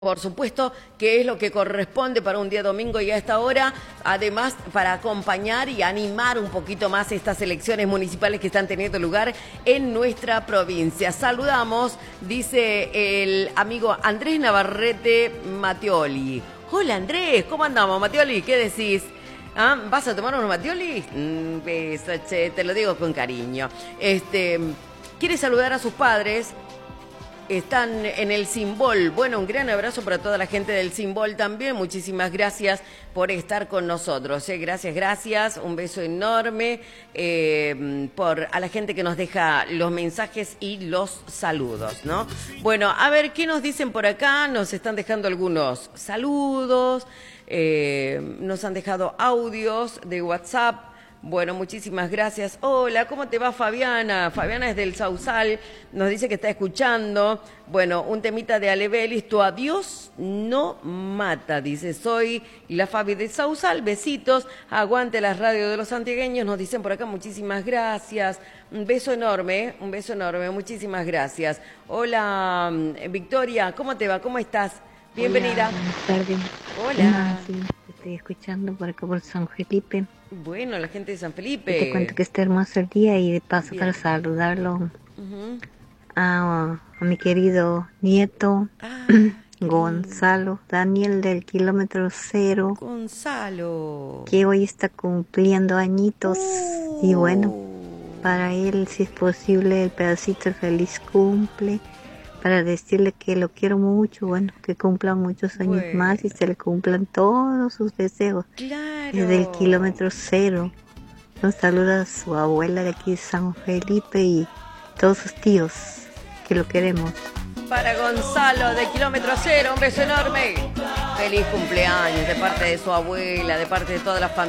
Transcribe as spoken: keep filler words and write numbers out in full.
Por supuesto que es lo que corresponde para un día domingo y a esta hora, además para acompañar y animar un poquito más estas elecciones municipales que están teniendo lugar en nuestra provincia. Saludamos, dice el amigo Andrés Navarrete Mattioli. Hola Andrés, ¿cómo andamos Mattioli? ¿Qué decís? ¿Ah? ¿Vas a tomar unos Mattioli? Mm, beso, che, te lo digo con cariño. Este, quiere saludar a sus padres. Están en el Simbol. Bueno, un gran abrazo para toda la gente del Simbol también. Muchísimas gracias por estar con nosotros. ¿eh? Gracias, gracias. Un beso enorme eh, por a la gente que nos deja los mensajes y los saludos, ¿no? Bueno, a ver, ¿qué nos dicen por acá? Nos están dejando algunos saludos. Eh, nos han dejado audios de WhatsApp. Bueno, muchísimas gracias. Hola, ¿cómo te va Fabiana? Fabiana es del Sausal, nos dice que está escuchando. Bueno, un temita de Alebelis, tu adiós no mata, dice. Soy la Fabi de Sausal, besitos, aguante las radios de los santiagueños, nos dicen por acá, muchísimas gracias. Un beso enorme, un beso enorme, muchísimas gracias. Hola, Victoria, ¿cómo te va? ¿Cómo estás? Bienvenida. Hola, buenas tardes. Hola. Sí, estoy escuchando por acá por San Felipe. Bueno, la gente de San Felipe. Te cuento que está hermoso el día y de paso Bien. para saludarlo Uh-huh. a, a mi querido nieto Ah, Gonzalo Daniel del kilómetro cero, Gonzalo. que hoy está cumpliendo añitos. Uh. Y bueno, para él, si es posible, el pedacito de feliz cumple, para decirle que lo quiero mucho, bueno, que cumplan muchos años Bueno. más y se le cumplan todos sus deseos. Claro. Desde el kilómetro cero. Nos saluda a su abuela de aquí de San Felipe y todos sus tíos, que lo queremos. Para Gonzalo de kilómetro cero, un beso enorme. Feliz cumpleaños de parte de su abuela, de parte de toda la familia.